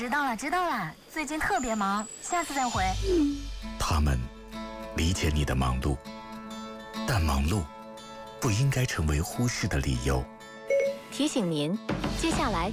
知道了，最近特别忙，下次再回。 他们理解你的忙碌，但忙碌不应该成为忽视的理由。 提醒您，接下来